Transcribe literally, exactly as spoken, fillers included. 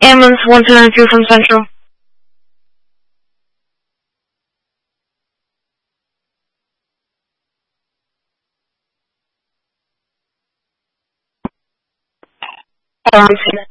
Ambulance one two nine two from Central. Oh, I'm seeing it.